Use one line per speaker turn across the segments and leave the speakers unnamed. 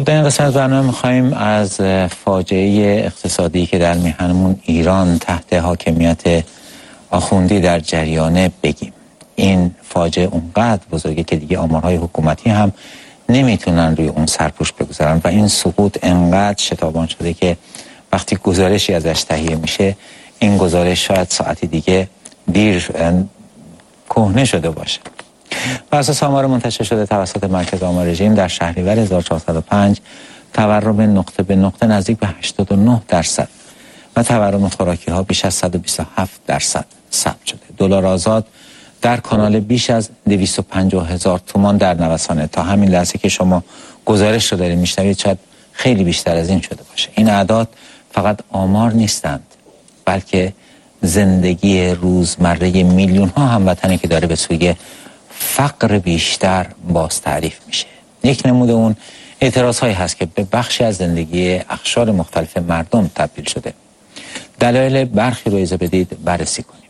خب در این قسمت از برنامه می‌خوایم از فاجعه اقتصادی که در میهنمون ایران تحت حاکمیت آخوندی در جریانه بگیم. این فاجعه اونقدر بزرگه که دیگه آمارهای حکومتی هم نمیتونن روی اون سرپوش بگذارن و این سقوط انقدر شتابان شده که وقتی گزارشی ازش تهیه میشه این گزارش شاید ساعتی دیگه دیر کهنه شده باشه. بر اساس آمار منتشر شده توسط مرکز آمار رژیم در شهریور 1405 تورم نقطه به نقطه نزدیک به 89% و تورم خوراکی ها بیش از 127% ثبت شده. دلار آزاد در کانال بیش از 250,000 تومان در نوسانه. تا همین لحظه که شما گزارش رو دارید میشنوید شاید خیلی بیشتر از این شده باشه. این اعداد فقط آمار نیستند بلکه زندگی روزمره میلیون ها هموطنی که داره به سوی فقر بیشتر باز تعریف میشه. یک نمود اون اعتراض هایی هست که به بخشی از زندگی اقشار مختلف مردم تبدیل شده. دلایل برخی رو اجازه بدید بررسی کنیم.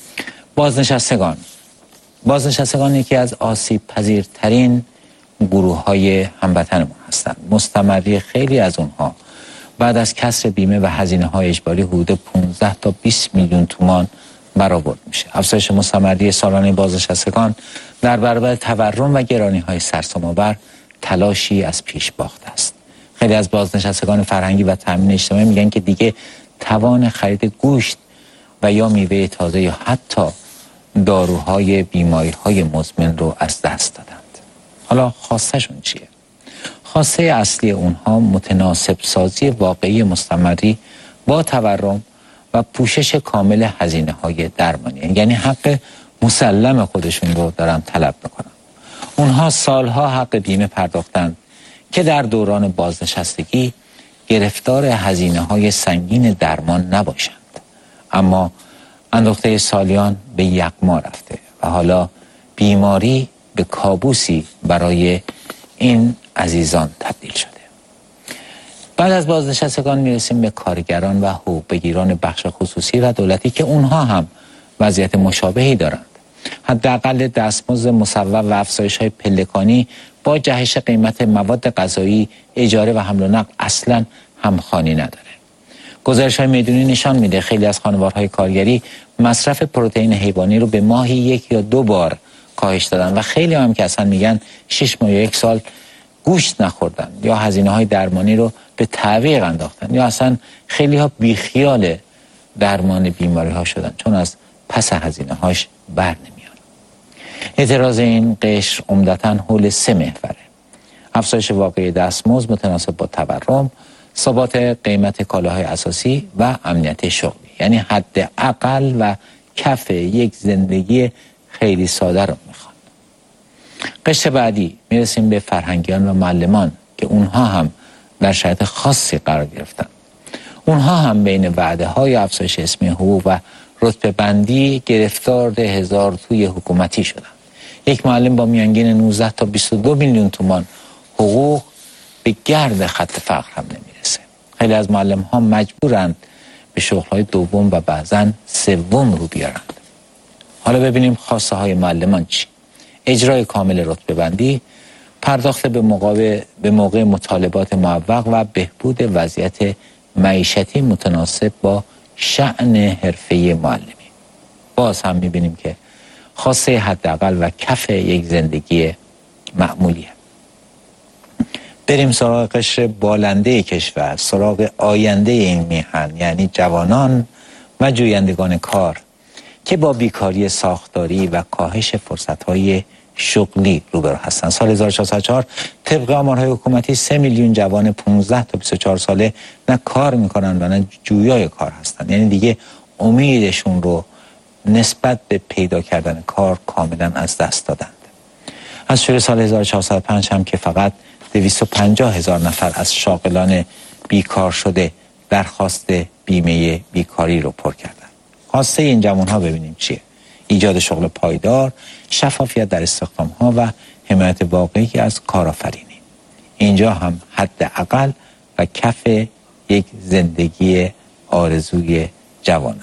بازنشستگان یکی از آسیب پذیرترین گروه های هموطنمون هستند. مستمری خیلی از اونها بعد از کسر بیمه و هزینه های اجباری حدود 15 تا 20 میلیون تومان برآورد میشه. افزایش مستمری سالانه بازنشستگان در برابر تورم و گرانی های سرسام‌آور تلاشی از پیش باخته است. خیلی از بازنشستگان فرهنگی و تامین اجتماعی میگن که دیگه توان خرید گوشت و یا میوه تازه یا حتی داروهای بیماری‌های مزمن رو از دست دادند. حالا خواستشون چیه؟ خواسته اصلی اونها متناسب سازی واقعی مستمری با تورم و پوشش کامل هزینه‌های درمانی، یعنی حق مسلم خودشون رو دارن طلب میکنن. اونها سالها حق بیمه پرداختن که در دوران بازنشستگی گرفتار هزینه‌های سنگین درمان نباشند، اما اندوخته سالیان به یغما رفته و حالا بیماری به کابوسی برای این عزیزان تبدیل شده. بعد از بازنشستگان میرسیم به کارگران و حقوق بگیران بخش خصوصی و دولتی که اونها هم وضعیت مشابهی دارند. حداقل دستمزد مصوب و افزایش‌های پلکانی با جهش قیمت مواد غذایی، اجاره و حمل و نقل اصلاً همخوانی نداره. گزارش‌های میدونی نشان میده خیلی از خانوارهای کارگری مصرف پروتئین حیوانی رو به ماهی 1 یا 2 بار کاهش دادن و خیلی هم که اصلا میگن 6 ماه یا 1 سال گوشت نخوردن یا هزینه‌های درمانی رو به تعویق انداختن یا اصلا خیلی ها بیخیال درمان بیماری ها شدن چون از پس هزینه‌هاش بر نمیان. اعتراض این قشر عمدتاً حول 3 محوره: افزایش واقعی دستمزد متناسب با تورم، ثبات قیمت کالاهای اساسی و امنیت شغلی، یعنی حداقل و کف یک زندگی خیلی ساده رو میخوان. قشر بعدی میرسیم به فرهنگیان و معلمان که اونها هم در شرایط خاصی قرار گرفتن. اونها هم بین وعده های افزایش اسمی حقوق و رتبه بندی گرفتار هزار توی حکومتی شدن. یک معلم با میانگین 19 تا 22 میلیون تومان حقوق به گرد خط فقر هم نمیرسه. خیلی از معلم ها مجبورند به شغل های دوم و بعضاً سوم رو بیارند. حالا ببینیم خواسته های معلمان چی؟ اجرای کامل رتبه بندی، پرداخت به موقع مطالبات معوق و بهبود وضعیت معیشتی متناسب با شأن حرفه معلمی. باز هم میبینیم که خواسته حداقل و کف یک زندگی معمولیه. بریم سراغ قشر بالنده کشور، سراغ آینده این میهن، یعنی جوانان و جویندگان کار که با بیکاری ساختاری و کاهش فرصت‌های شغلی روبرو هستند. سال 1404 طبق آمارهای حکومتی 3 میلیون جوان 15 تا 24 ساله نه کار میکنن و نه جویای کار هستند. یعنی دیگه امیدشون رو نسبت به پیدا کردن کار کاملا از دست دادند. از شروع سال 1405 هم که فقط 250,000 نفر از شاغلان بیکار شده درخواست بیمه بیکاری رو پر کردن. خواسته این جوانها ببینیم چیه؟ ایجاد شغل پایدار، شفافیت در استخدام‌ها و حمایت واقعی از کارآفرینی. اینجا هم حداقل و کف یک زندگی آرزوی جوانان.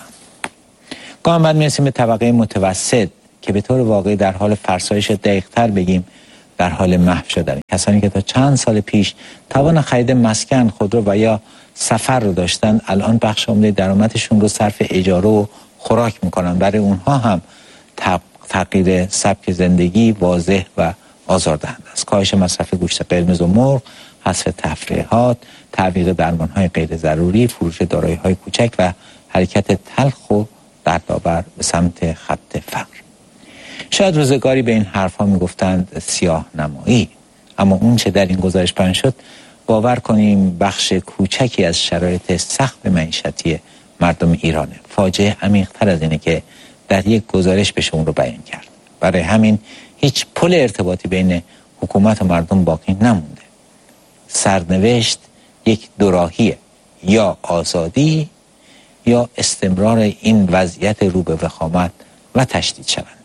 گام بعد میرسیم به طبقه متوسط که به طور واقعی در حال فرسایش، دقیق‌تر بگیم در حال محو شدن. کسانی که تا چند سال پیش توان خرید مسکن، خودرو و یا سفر رو داشتن، الان بخش عمده درآمدشون رو صرف اجاره و خوراک میکنن. برای اونها هم تغییر سبک زندگی واضح و آزاردهنده است. کاهش مصرف گوشت قرمز و مرغ، حذف تفریحات، تعویق درمان‌های غیر ضروری، فروش دارایی‌های کوچک و حرکت تلخ و دردآور به سمت خط فقر. شاید روزگاری به این حرف‌ها میگفتند سیاه نمایی، اما اون چه در این گزارش بیان شد باور کنیم بخش کوچکی از شرایط سخت معیشتی مردم ایرانه. فاجعه عمیق‌تر از اینه که در یک گزارش بشه اون رو بیان کرد. برای همین هیچ پل ارتباطی بین حکومت و مردم باقی نمونده. سرنوشت یک دوراهیه، یا آزادی یا استمرار این وضعیت رو به وخامت و تشدید شود.